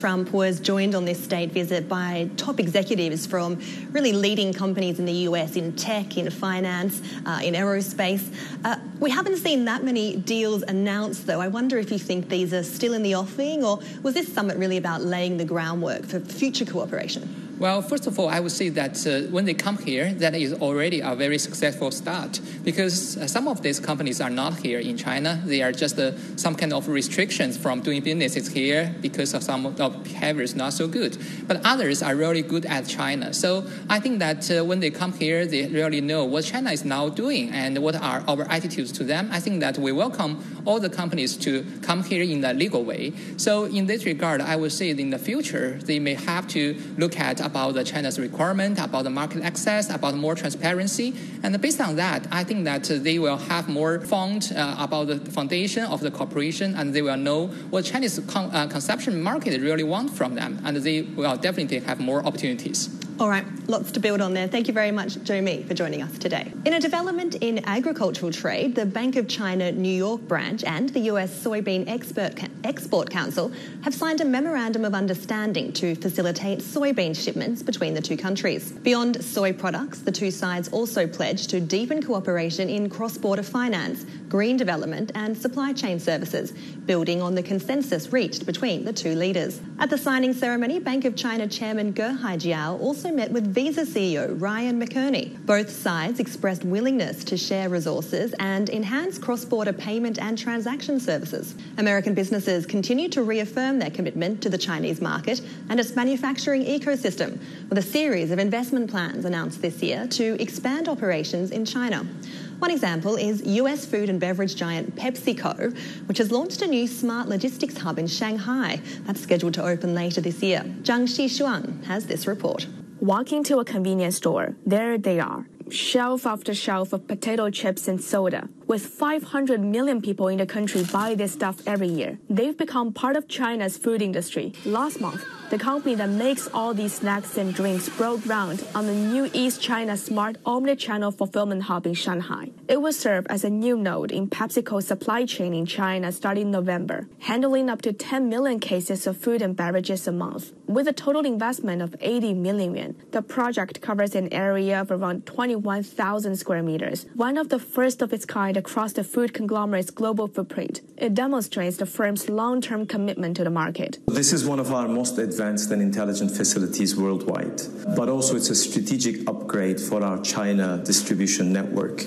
Trump was joined on this state visit by top executives from really leading companies in the US in tech, in finance, in aerospace. We haven't seen that many deals announced, though. I wonder if you think these are still in the offing, or was this summit really about laying the groundwork for future cooperation? Well, first of all, I would say that when they come here, that is already a very successful start, because some of these companies are not here in China. They are just some kind of restrictions from doing businesses here because of some of behaviors not so good. But others are really good at China. So I think that when they come here, they really know what China is now doing and what are our attitudes to them. I think that we welcome all the companies to come here in a legal way. So in this regard, I would say in the future, they may have to look at about the China's requirement, about the market access, about more transparency. And based on that, I think that they will have more fund about the foundation of the corporation, and they will know what Chinese consumption market really want from them, and they will definitely have more opportunities. All right, lots to build on there. Thank you very much, Zhou Mi, for joining us today. In a development in agricultural trade, the Bank of China New York branch and the US Soybean Export Council have signed a memorandum of understanding to facilitate soybean shipments between the two countries. Beyond soy products, the two sides also pledged to deepen cooperation in cross-border finance, green development and supply chain services, building on the consensus reached between the two leaders. At the signing ceremony, Bank of China Chairman Ge Haijiao also met with Visa CEO Ryan McKerney. Both sides expressed willingness to share resources and enhance cross-border payment and transaction services. American businesses continue to reaffirm their commitment to the Chinese market and its manufacturing ecosystem, with a series of investment plans announced this year to expand operations in China. One example is US food and beverage giant PepsiCo, which has launched a new smart logistics hub in Shanghai that's scheduled to open later this year. Zhang Xishuang has this report. Walking to a convenience store, there they are, shelf after shelf of potato chips and soda. With 500 million people in the country buy this stuff every year, they've become part of China's food industry. Last month, the company that makes all these snacks and drinks broke ground on the new East China Smart Omnichannel Fulfillment Hub in Shanghai. It will serve as a new node in PepsiCo's supply chain in China starting November, handling up to 10 million cases of food and beverages a month. With a total investment of 80 million yuan, the project covers an area of around 21,000 square meters, one of the first of its kind across the food conglomerate's global footprint. It demonstrates the firm's long-term commitment to the market. This is one of our most advanced and intelligent facilities worldwide, but also it's a strategic upgrade for our China distribution network.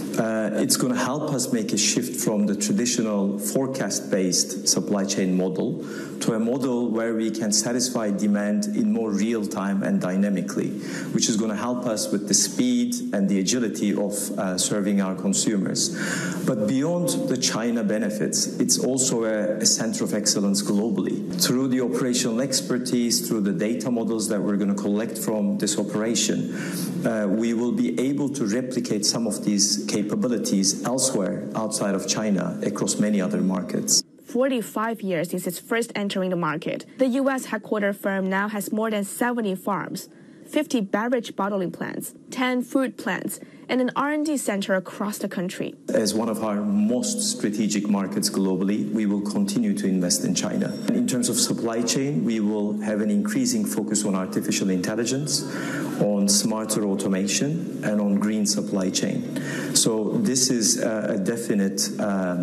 It's going to help us make a shift from the traditional forecast-based supply chain model to a model where we can satisfy demand in more real time and dynamically, which is going to help us with the speed and the agility of serving our consumers. But beyond the China benefits, it's also a center of excellence globally. Through the operational expertise, through the data models that we're going to collect from this operation, we will be able to replicate some of these capabilities elsewhere outside of China across many other markets. 45 years since its first entering the market, the U.S. headquartered firm now has more than 70 farms, 50 beverage bottling plants, 10 food plants, and an R&D center across the country. As one of our most strategic markets globally, we will continue to invest in China. In terms of supply chain, we will have an increasing focus on artificial intelligence, on smarter automation, and on green supply chain. So this is a definite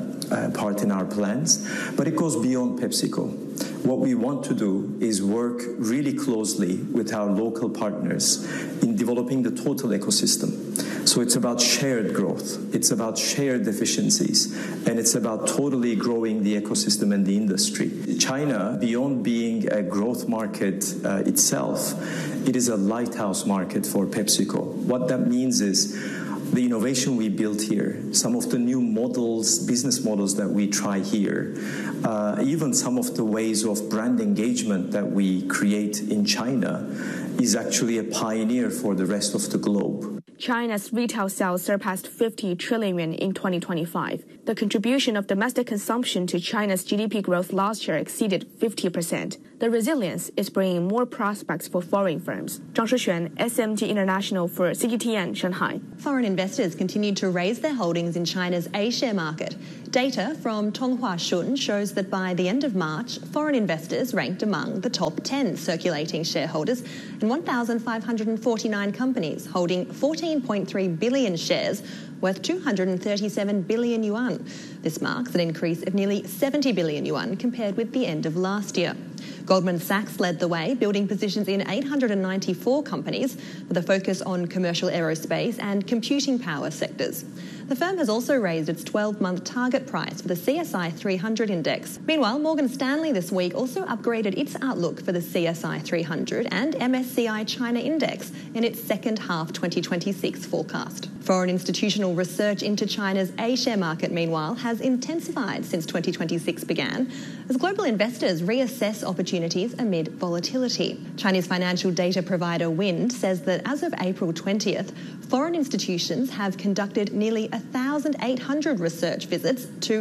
part in our plans, but it goes beyond PepsiCo. What we want to do is work really closely with our local partners in developing the total ecosystem. So it's about shared growth, it's about shared efficiencies, and it's about totally growing the ecosystem and the industry. China, beyond being a growth market itself, it is a lighthouse market for PepsiCo. What that means is the innovation we built here, some of the new models, business models that we try here, even some of the ways of brand engagement that we create in China is actually a pioneer for the rest of the globe. China's retail sales surpassed 50 trillion yuan in 2025. The contribution of domestic consumption to China's GDP growth last year exceeded 50%. The resilience is bringing more prospects for foreign firms. Zhang Shixuan, SMG International for CGTN, Shanghai. Foreign investors continued to raise their holdings in China's A-share market. Data from Tonghua Shun shows that by the end of March, foreign investors ranked among the top 10 circulating shareholders in 1,549 companies, holding 14.3 billion shares worth 237 billion yuan. This marks an increase of nearly 70 billion yuan compared with the end of last year. Goldman Sachs led the way, building positions in 894 companies with a focus on commercial aerospace and computing power sectors. The firm has also raised its 12-month target price for the CSI 300 index. Meanwhile, Morgan Stanley this week also upgraded its outlook for the CSI 300 and MSCI China index in its second half 2026 forecast. Foreign institutional research into China's A-share market, meanwhile, has intensified since 2026 began as global investors reassess opportunities amid volatility. Chinese financial data provider Wind says that as of April 20th, foreign institutions have conducted nearly 1,800 research visits to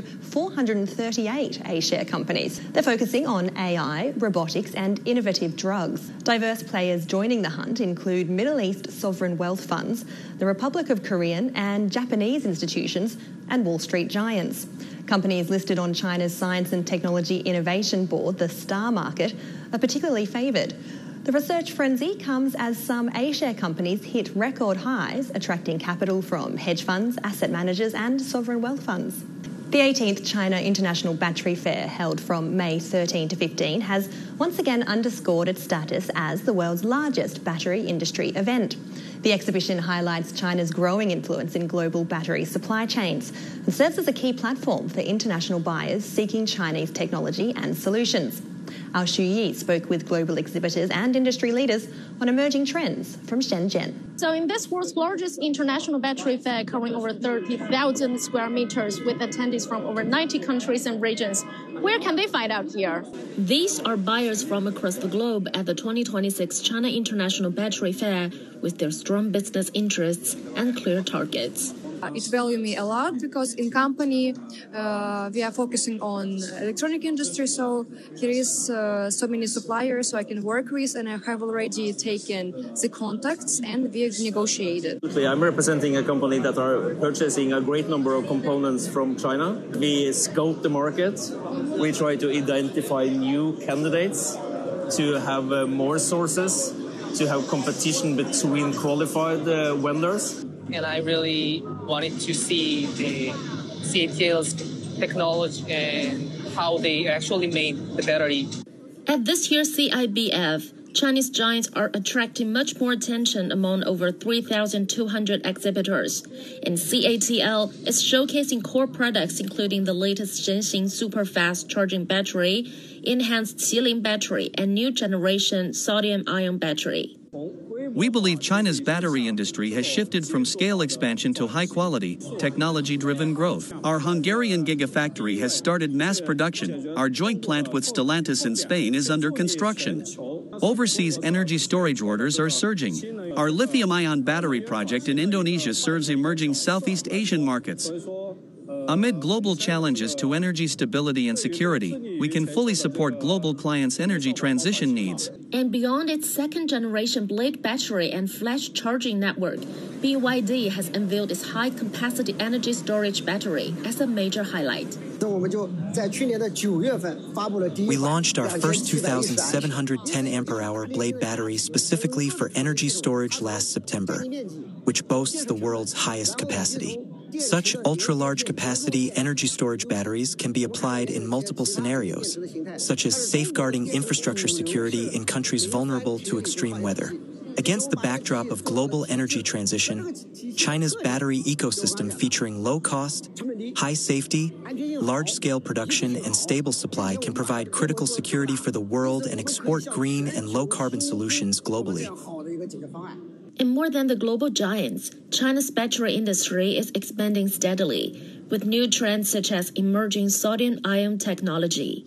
438 A-share companies. They're focusing on AI, robotics and innovative drugs. Diverse players joining the hunt include Middle East sovereign wealth funds, the Republic of Korean and Japanese institutions, and Wall Street giants. Companies listed on China's Science and Technology Innovation Board, the STAR market, are particularly favoured. The research frenzy comes as some A-share companies hit record highs, attracting capital from hedge funds, asset managers and sovereign wealth funds. The 18th China International Battery Fair, held from May 13 to 15, has once again underscored its status as the world's largest battery industry event. The exhibition highlights China's growing influence in global battery supply chains and serves as a key platform for international buyers seeking Chinese technology and solutions. Our Xu Yi spoke with global exhibitors and industry leaders on emerging trends from Shenzhen. So in this world's largest international battery fair, covering over 30,000 square meters with attendees from over 90 countries and regions, where can they find out here? These are buyers from across the globe at the 2026 China International Battery Fair with their strong business interests and clear targets. It values me a lot because in company we are focusing on electronic industry, so here is so many suppliers so I can work with, and I have already taken the contacts and we have negotiated. I'm representing a company that are purchasing a great number of components from China. We scout the market, we try to identify new candidates to have more sources, to have competition between qualified vendors. And I really wanted to see the CATL's technology and how they actually made the battery. At this year's CIBF, Chinese giants are attracting much more attention among over 3,200 exhibitors. And CATL is showcasing core products including the latest Zhenxing super-fast charging battery, enhanced Qilin battery, and new generation sodium-ion battery. We believe China's battery industry has shifted from scale expansion to high-quality, technology-driven growth. Our Hungarian gigafactory has started mass production. Our joint plant with Stellantis in Spain is under construction. Overseas energy storage orders are surging. Our lithium-ion battery project in Indonesia serves emerging Southeast Asian markets. Amid global challenges to energy stability and security, we can fully support global clients' energy transition needs. And beyond its second-generation blade battery and flash charging network, BYD has unveiled its high-capacity energy storage battery as a major highlight. We launched our first 2,710 ampere-hour blade battery specifically for energy storage last September, which boasts the world's highest capacity. Such ultra-large capacity energy storage batteries can be applied in multiple scenarios, such as safeguarding infrastructure security in countries vulnerable to extreme weather. Against the backdrop of global energy transition, China's battery ecosystem featuring low cost, high safety, large-scale production, and stable supply can provide critical security for the world and export green and low-carbon solutions globally. And more than the global giants, China's battery industry is expanding steadily, with new trends such as emerging sodium-ion technology.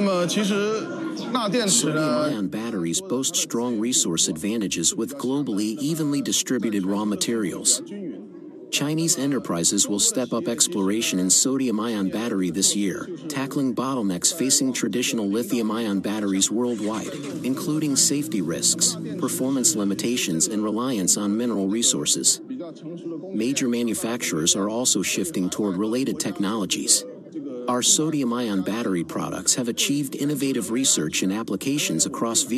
Sodium-ion batteries boast strong resource advantages with globally evenly distributed raw materials. Chinese enterprises will step up exploration in sodium-ion battery this year, tackling bottlenecks facing traditional lithium-ion batteries worldwide, including safety risks, performance limitations, and reliance on mineral resources. Major manufacturers are also shifting toward related technologies. Our sodium-ion battery products have achieved innovative research and applications across